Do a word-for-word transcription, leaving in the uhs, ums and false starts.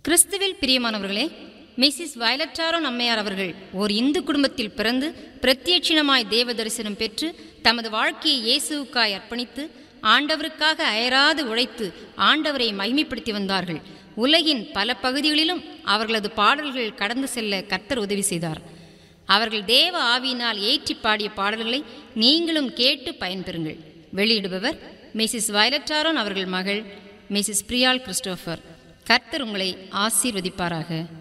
கிறிஸ்துவில் பிரியமானவர்களே, Mrs violet Aaron அம்மையார் அவர்கள் ஓர் இந்து குடும்பத்தில் பிறந்து பிரத்யட்சணமாய் தேவ தரிசனம் பெற்று தமது வாழ்க்கையை இயேசுவுக்காய் அர்ப்பணித்து ஆண்டவருக்காக அயராது உழைத்து ஆண்டவரை மகிமைப்படுத்தி வந்தார்கள். உலகின் பல பகுதிகளிலும் அவர்களது பாடல்கள் கடந்து செல்ல கர்த்தர் உதவி செய்தார். அவர்கள் தேவ ஆவியினால் ஏற்றி பாடிய பாடல்களை நீங்களும் கேட்டு பயன்பெறுங்கள். வெளியிடுபவர் மிஸ்ஸஸ் வயலட் ஆரோன் அவர்கள் மகள் மிஸ்ஸஸ் பிரியால் கிறிஸ்டோபர். கர்த்தர் உங்களை ஆசீர்வதிப்பாராக.